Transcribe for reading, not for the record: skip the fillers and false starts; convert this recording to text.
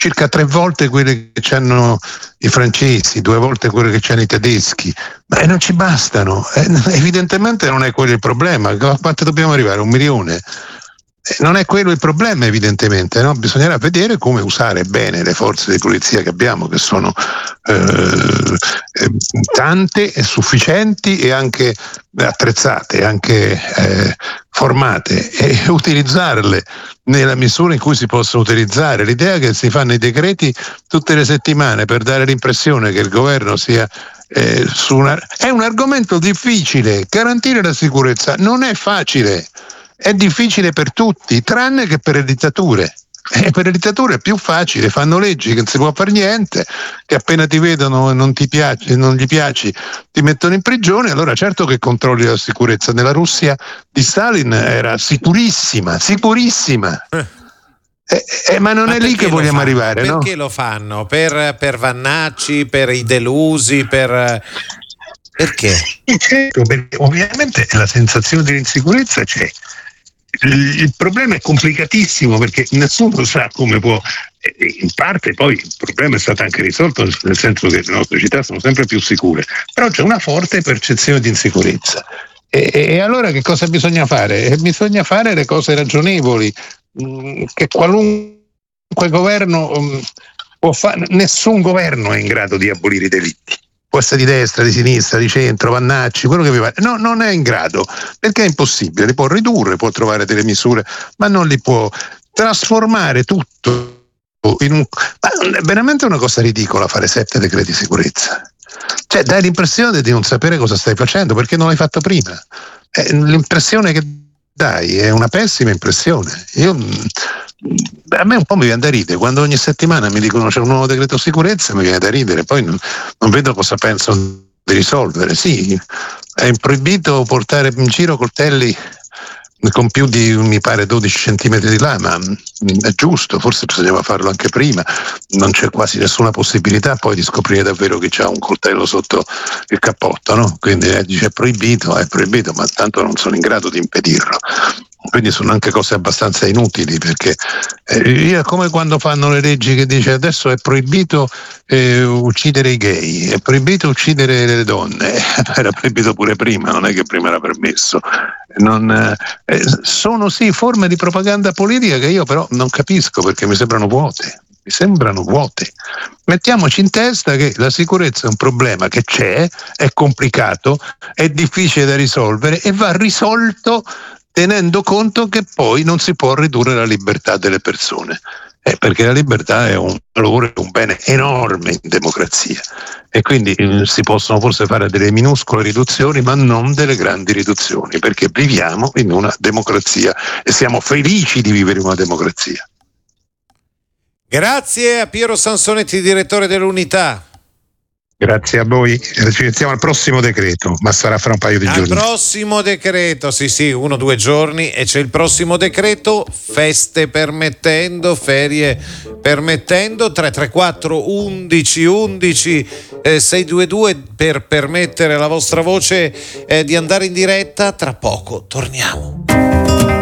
circa 3 volte quelle che hanno i francesi, 2 volte quelle che hanno i tedeschi, ma non ci bastano. Evidentemente non è quello il problema. A quanto dobbiamo arrivare? 1 milione? Non è quello il problema, evidentemente, no? Bisognerà vedere come usare bene le forze di polizia che abbiamo, che sono tante e sufficienti e anche attrezzate, anche formate, e utilizzarle nella misura in cui si possono utilizzare. L'idea che si fanno i decreti tutte le settimane per dare l'impressione che il governo sia è un argomento difficile. Garantire la sicurezza non è facile. È difficile per tutti, tranne che per le dittature. Per le dittature è più facile, fanno leggi che non si può fare niente, che appena ti vedono e non ti piace, non gli piaci, ti mettono in prigione. Allora certo che controlli la sicurezza. Nella Russia di Stalin era sicurissima. Ma non è lì che vogliamo arrivare, perché no? Perché lo fanno? Per Vannacci, per i delusi, perché? Certo, perché ovviamente la sensazione di insicurezza c'è. Il problema è complicatissimo perché nessuno sa come può. In parte poi il problema è stato anche risolto, nel senso che le nostre città sono sempre più sicure, però c'è una forte percezione di insicurezza. E allora che cosa bisogna fare? Bisogna fare le cose ragionevoli, che qualunque governo può fare. Nessun governo è in grado di abolire i delitti. Può essere di destra, di sinistra, di centro, Vannacci, quello che vi pare. No, non è in grado, perché è impossibile. Li può ridurre, può trovare delle misure, ma non li può trasformare tutto in un. Ma è veramente una cosa ridicola fare 7 decreti di sicurezza. Cioè, dai l'impressione di non sapere cosa stai facendo perché non l'hai fatto prima. L'impressione che dai è una pessima impressione. A me un po' mi viene da ridere quando ogni settimana mi dicono c'è un nuovo decreto sicurezza, mi viene da ridere, poi non vedo cosa pensano di risolvere. Sì, è proibito portare in giro coltelli con più di, mi pare, 12 centimetri di lama. È giusto, forse bisognava farlo anche prima. Non c'è quasi nessuna possibilità poi di scoprire davvero che c'ha un coltello sotto il cappotto, no? Quindi dice è proibito, ma tanto non sono in grado di impedirlo. Quindi sono anche cose abbastanza inutili, perché è come quando fanno le leggi che dice adesso è proibito uccidere i gay, è proibito uccidere le donne. Era proibito pure prima, non è che prima era permesso. Sono sì forme di propaganda politica che io però non capisco, perché mi sembrano vuote. Mettiamoci in testa che la sicurezza è un problema che c'è, è complicato, è difficile da risolvere e va risolto tenendo conto che poi non si può ridurre la libertà delle persone, perché la libertà è un valore, un bene enorme in democrazia, e quindi si possono forse fare delle minuscole riduzioni, ma non delle grandi riduzioni, perché viviamo in una democrazia e siamo felici di vivere in una democrazia. Grazie a Piero Sansonetti, direttore dell'Unità. Grazie a voi, ci vediamo al prossimo decreto, ma sarà fra un paio di giorni. Al prossimo decreto, sì, 1 o 2 giorni, e c'è il prossimo decreto, feste permettendo, ferie permettendo. 334 11 11 622 per permettere alla vostra voce di andare in diretta. Tra poco torniamo.